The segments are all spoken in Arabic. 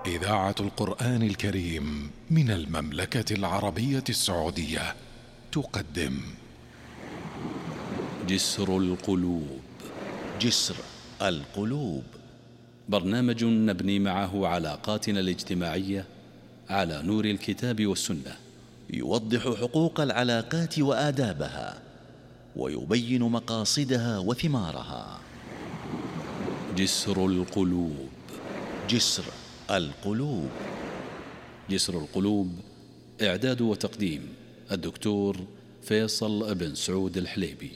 إذاعة القرآن الكريم من المملكة العربية السعودية تقدم جسر القلوب. جسر القلوب، برنامج نبني معه علاقاتنا الاجتماعية على نور الكتاب والسنة، يوضح حقوق العلاقات وآدابها، ويبين مقاصدها وثمارها. جسر القلوب. جسر القلوب. جسر القلوب، إعداد وتقديم الدكتور فيصل بن سعود الحليبي،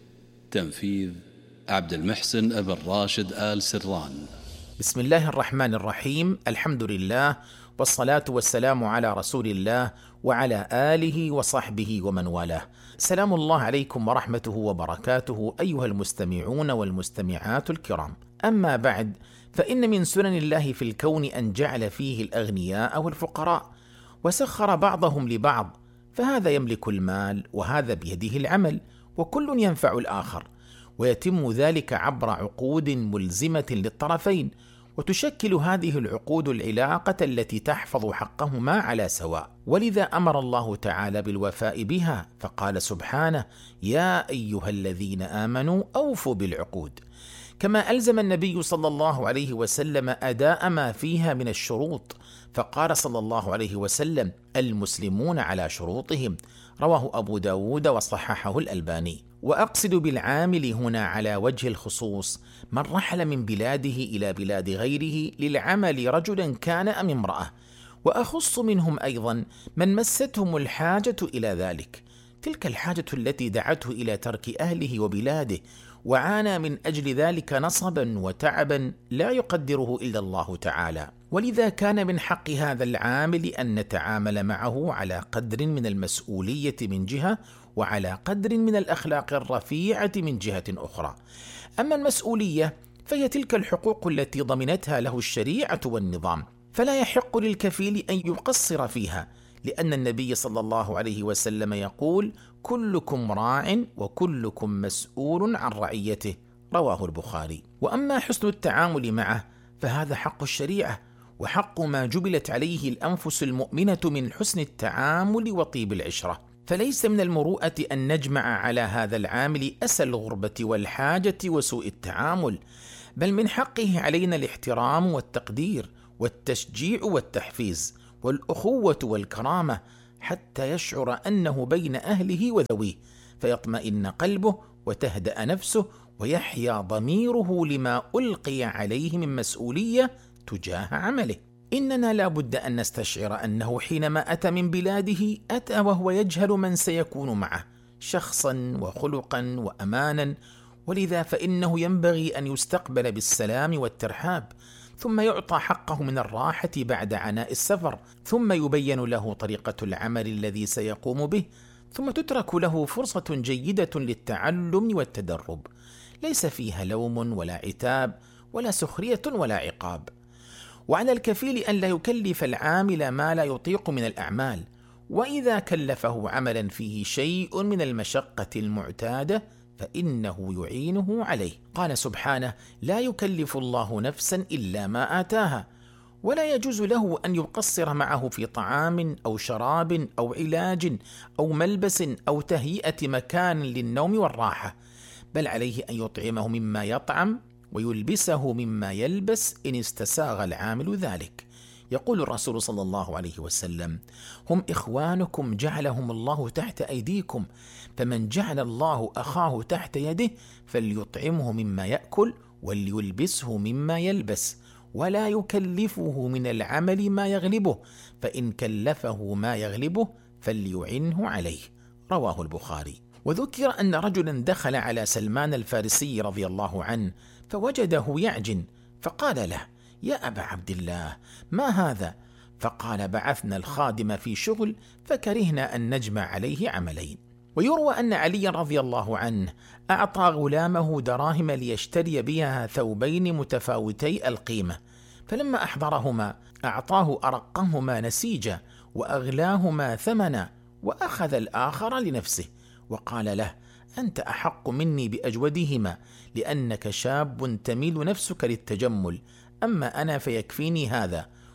تنفيذ عبد المحسن بن راشد آل سران. بسم الله الرحمن الرحيم، الحمد لله والصلاة والسلام على رسول الله وعلى آله وصحبه ومن والاه. سلام الله عليكم ورحمته وبركاته أيها المستمعون والمستمعات الكرام. أما بعد، فإن من سنن الله في الكون أن جعل فيه الأغنياء والفقراء، وسخر بعضهم لبعض، فهذا يملك المال وهذا بيده العمل، وكل ينفع الآخر، ويتم ذلك عبر عقود ملزمة للطرفين، وتشكل هذه العقود العلاقة التي تحفظ حقهما على سواء. ولذا أمر الله تعالى بالوفاء بها، فقال سبحانه: يا أيها الذين آمنوا أوفوا بالعقود. كما ألزم النبي صلى الله عليه وسلم أداء ما فيها من الشروط، فقال صلى الله عليه وسلم: المسلمون على شروطهم، رواه أبو داود وصححه الألباني. وأقصد بالعامل هنا على وجه الخصوص من رحل من بلاده إلى بلاد غيره للعمل، رجلا كان أم امرأة، وأخص منهم أيضا من مستهم الحاجة إلى ذلك، تلك الحاجة التي دعته إلى ترك أهله وبلاده، وعانى من أجل ذلك نصبا وتعبا لا يقدره إلا الله تعالى. ولذا كان من حق هذا العامل أن نتعامل معه على قدر من المسؤولية من جهة، وعلى قدر من الأخلاق الرفيعة من جهة أخرى. أما المسؤولية فهي تلك الحقوق التي ضمنتها له الشريعة والنظام، فلا يحق للكفيل أن يقصر فيها، لأن النبي صلى الله عليه وسلم يقول: كلكم راع وكلكم مسؤول عن رعيته، رواه البخاري. وأما حسن التعامل معه فهذا حق الشريعة، وحق ما جبلت عليه الأنفس المؤمنة من حسن التعامل وطيب العشرة. فليس من المروءة أن نجمع على هذا العامل أسى الغربة والحاجة وسوء التعامل، بل من حقه علينا الاحترام والتقدير والتشجيع والتحفيز والأخوة والكرامة، حتى يشعر أنه بين أهله وذويه، فيطمئن قلبه وتهدأ نفسه ويحيا ضميره لما ألقي عليه من مسؤولية تجاه عمله. إننا لا بد أن نستشعر أنه حينما أتى من بلاده أتى وهو يجهل من سيكون معه شخصا وخلقا وأمانا، ولذا فإنه ينبغي أن يستقبل بالسلام والترحاب، ثم يعطى حقه من الراحة بعد عناء السفر، ثم يبين له طريقة العمل الذي سيقوم به، ثم تترك له فرصة جيدة للتعلم والتدرب، ليس فيها لوم ولا عتاب ولا سخرية ولا عقاب. وعلى الكفيل أن لا يكلف العامل ما لا يطيق من الأعمال، وإذا كلفه عملا فيه شيء من المشقة المعتادة فإنه يعينه عليه. قال سبحانه: لا يكلف الله نفسا إلا ما آتاها، ولا يجوز له أن يقصر معه في طعام أو شراب أو علاج أو ملبس أو تهيئة مكان للنوم والراحة، بل عليه أن يطعمه مما يطعم ويلبسه مما يلبس إن استساغ العامل ذلك. يقول الرسول صلى الله عليه وسلم: هم إخوانكم جعلهم الله تحت أيديكم، فمن جعل الله أخاه تحت يده فليطعمه مما يأكل وليلبسه مما يلبس، ولا يكلفه من العمل ما يغلبه، فإن كلفه ما يغلبه فليعنه عليه، رواه البخاري. وذكر أن رجلا دخل على سلمان الفارسي رضي الله عنه فوجده يعجن، فقال له: يا أبا عبد الله، ما هذا؟ فقال: بعثنا الخادم في شغل فكرهنا أن نجمع عليه عملين. ويروى أن علي رضي الله عنه أعطى غلامه دراهم ليشتري بها ثوبين متفاوتي القيمة، فلما أحضرهما أعطاه أرقهما نسيجا وأغلاهما ثمنا، وأخذ الآخر لنفسه، وقال له: أنت أحق مني بأجودهما، لأنك شاب تميل نفسك للتجمل، أما أنا فيكفيني هذا،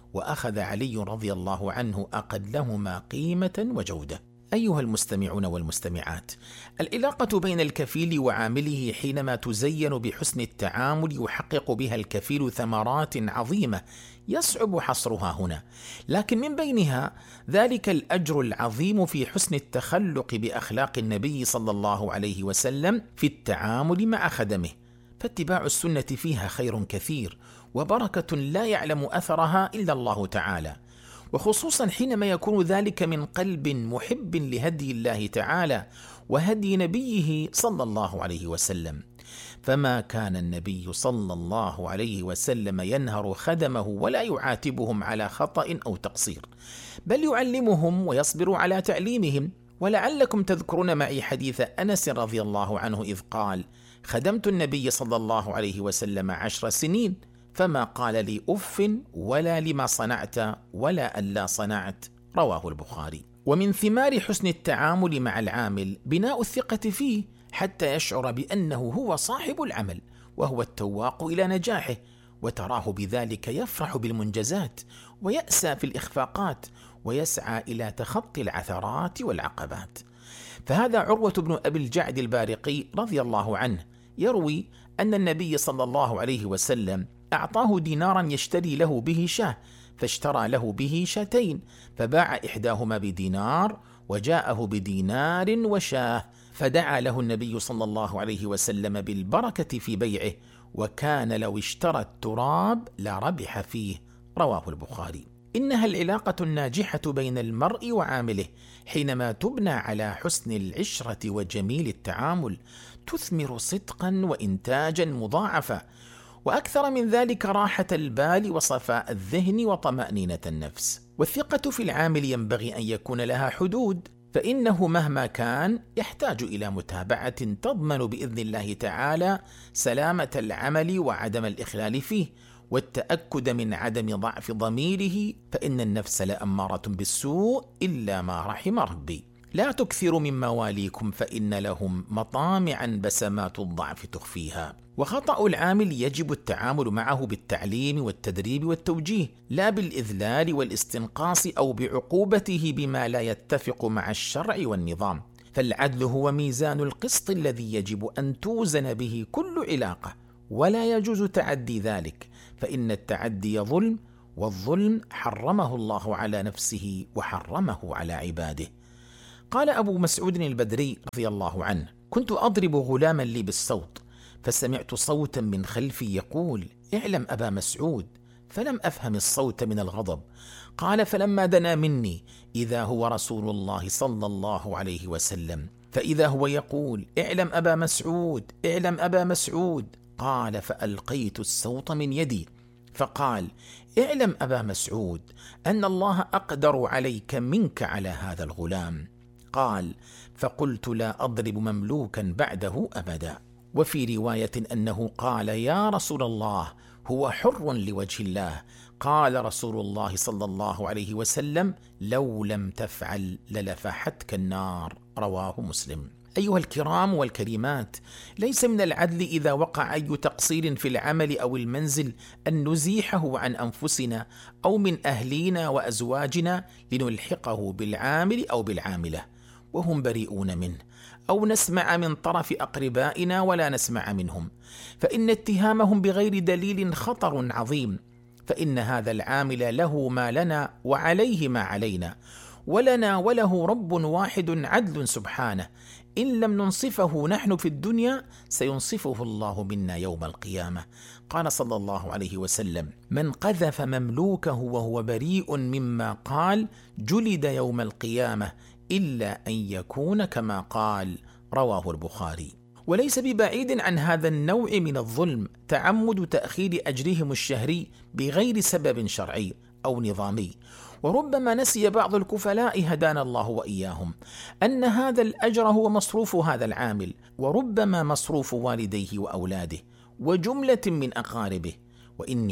وأخذ علي رضي الله عنه أقلهما قيمة وجودة. أيها المستمعون والمستمعات، العلاقة بين الكفيل وعامله حينما تزين بحسن التعامل يحقق بها الكفيل ثمرات عظيمة يصعب حصرها هنا، لكن من بينها ذلك الأجر العظيم في حسن التخلق بأخلاق النبي صلى الله عليه وسلم في التعامل مع خدمه، فاتباع السنة فيها خير كثير وبركة لا يعلم أثرها إلا الله تعالى، وخصوصا حينما يكون ذلك من قلب محب لهدي الله تعالى وهدي نبيه صلى الله عليه وسلم. فما كان النبي صلى الله عليه وسلم ينهر خدمه ولا يعاتبهم على خطأ أو تقصير، بل يعلمهم ويصبر على تعليمهم. ولعلكم تذكرون معي حديث أنس رضي الله عنه إذ قال: خدمت النبي صلى الله عليه وسلم 10 سنين فما قال لي أف ولا لما صنعت ولا ألا صنعت، رواه البخاري. ومن ثمار حسن التعامل مع العامل بناء الثقة فيه حتى يشعر بأنه هو صاحب العمل وهو التواق إلى نجاحه، وتراه بذلك يفرح بالمنجزات ويأسى في الإخفاقات ويسعى إلى تخطي العثرات والعقبات. فهذا عروة بن أبي الجعد البارقي رضي الله عنه يروي أن النبي صلى الله عليه وسلم أعطاه دينارا يشتري له به شاه، فاشترى له به شاتين، فباع إحداهما بدينار وجاءه بدينار وشاه، فدعا له النبي صلى الله عليه وسلم بالبركة في بيعه، وكان لو اشترى التراب لربح فيه، رواه البخاري. إنها العلاقة الناجحة بين المرء وعامله حينما تبنى على حسن العشرة وجميل التعامل تثمر صدقا وإنتاجا مضاعفا، وأكثر من ذلك راحة البال وصفاء الذهن وطمأنينة النفس. والثقة في العامل ينبغي أن يكون لها حدود، فإنه مهما كان يحتاج إلى متابعة تضمن بإذن الله تعالى سلامة العمل وعدم الإخلال فيه، والتأكد من عدم ضعف ضميره، فإن النفس لأمارة بالسوء إلا ما رحم ربي. لا تكثروا من مواليكم فإن لهم مطامعا بسمات الضعف تخفيها. وخطأ العامل يجب التعامل معه بالتعليم والتدريب والتوجيه، لا بالإذلال والاستنقاص أو بعقوبته بما لا يتفق مع الشرع والنظام. فالعدل هو ميزان القسط الذي يجب أن توزن به كل علاقة، ولا يجوز تعدي ذلك، فإن التعدي ظلم، والظلم حرمه الله على نفسه وحرمه على عباده. قال أبو مسعود البدري رضي الله عنه: كنت أضرب غلاما لي بالصوت، فسمعت صوتا من خلفي يقول: اعلم أبا مسعود، فلم أفهم الصوت من الغضب. قال: فلما دنا مني إذا هو رسول الله صلى الله عليه وسلم، فإذا هو يقول: اعلم أبا مسعود، اعلم أبا مسعود. قال: فألقيت الصوت من يدي، فقال: اعلم أبا مسعود أن الله أقدر عليك منك على هذا الغلام. قال: فقلت: لا أضرب مملوكا بعده أبدا. وفي رواية أنه قال: يا رسول الله، هو حر لوجه الله. قال رسول الله صلى الله عليه وسلم: لو لم تفعل للفحتك النار، رواه مسلم. أيها الكرام والكريمات، ليس من العدل إذا وقع أي تقصير في العمل أو المنزل أن نزيحه عن أنفسنا أو من أهلينا وأزواجنا لنلحقه بالعامل أو بالعاملة وهم بريئون منه، أو نسمع من طرف أقربائنا ولا نسمع منهم، فإن اتهامهم بغير دليل خطر عظيم، فإن هذا العامل له ما لنا وعليه ما علينا، ولنا وله رب واحد عدل سبحانه، إن لم ننصفه نحن في الدنيا سينصفه الله منا يوم القيامة. قال صلى الله عليه وسلم: من قذف مملوكه وهو بريء مما قال جلد يوم القيامة إلا أن يكون كما قال، رواه البخاري. وليس ببعيد عن هذا النوع من الظلم تعمد تأخير أجرهم الشهري بغير سبب شرعي أو نظامي، وربما نسي بعض الكفلاء هدانا الله وإياهم أن هذا الأجر هو مصروف هذا العامل، وربما مصروف والديه وأولاده وجملة من أقاربه. وإني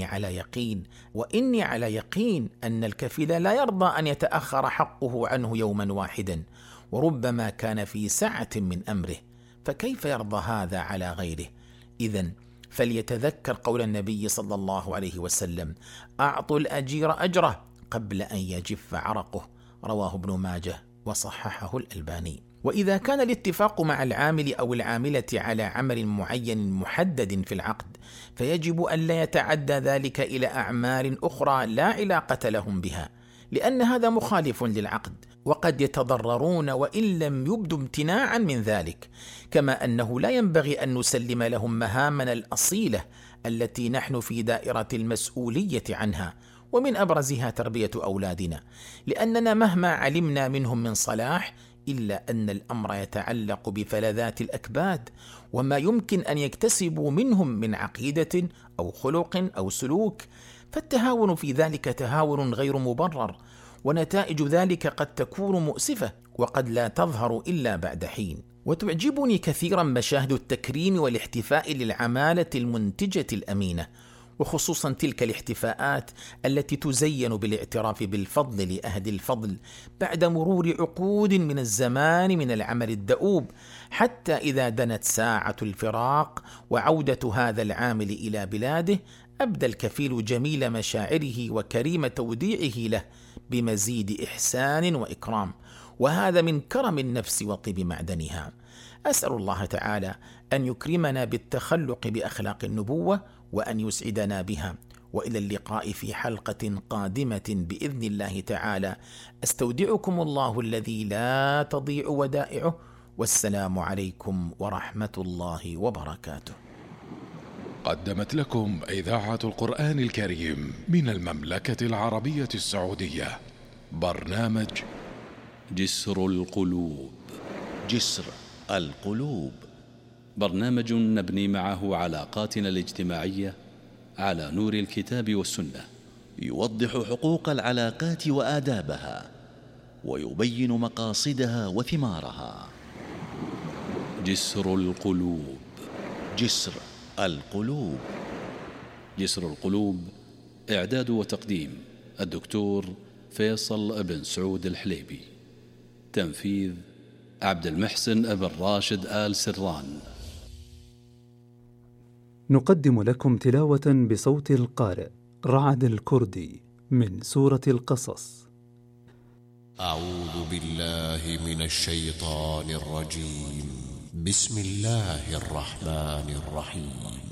على يقين أن الكفيل لا يرضى أن يتأخر حقه عنه يوما واحدا، وربما كان في سعة من أمره، فكيف يرضى هذا على غيره؟ إذن فليتذكر قول النبي صلى الله عليه وسلم: أعطوا الأجير أجره قبل أن يجف عرقه، رواه ابن ماجه وصححه الألباني. وإذا كان الاتفاق مع العامل أو العاملة على عمل معين محدد في العقد، فيجب أن لا يتعدى ذلك إلى أعمال أخرى لا علاقة لهم بها، لأن هذا مخالف للعقد، وقد يتضررون وإن لم يبدوا امتناعا من ذلك. كما أنه لا ينبغي أن نسلم لهم مهامنا الأصيلة التي نحن في دائرة المسؤولية عنها، ومن أبرزها تربية أولادنا، لأننا مهما علمنا منهم من صلاح إلا أن الأمر يتعلق بفلذات الأكباد، وما يمكن أن يكتسبوا منهم من عقيدة أو خلق أو سلوك، فالتهاون في ذلك تهاون غير مبرر، ونتائج ذلك قد تكون مؤسفة وقد لا تظهر إلا بعد حين. وتعجبني كثيرا مشاهد التكريم والاحتفاء للعمالة المنتجة الأمينة، وخصوصا تلك الاحتفاءات التي تزين بالاعتراف بالفضل لأهل الفضل بعد مرور عقود من الزمان من العمل الدؤوب، حتى إذا دنت ساعة الفراق وعودة هذا العامل إلى بلاده أبدى الكفيل جميل مشاعره وكريم توديعه له بمزيد إحسان وإكرام، وهذا من كرم النفس وطيب معدنها. أسأل الله تعالى أن يكرمنا بالتخلق بأخلاق النبوة وأن يسعدنا بها. وإلى اللقاء في حلقة قادمة بإذن الله تعالى. أستودعكم الله الذي لا تضيع ودائعه، والسلام عليكم ورحمة الله وبركاته. قدمت لكم إذاعة القرآن الكريم من المملكة العربية السعودية برنامج جسر القلوب. جسر القلوب، برنامج نبني معه علاقاتنا الاجتماعية على نور الكتاب والسنة، يوضح حقوق العلاقات وآدابها، ويبين مقاصدها وثمارها. جسر القلوب. جسر القلوب. جسر القلوب، إعداد وتقديم الدكتور فيصل بن سعود الحليبي. تنفيذ عبد المحسن بن راشد آل سران. نقدم لكم تلاوة بصوت القارئ رعد الكردي من سورة القصص. أعوذ بالله من الشيطان الرجيم. بسم الله الرحمن الرحيم.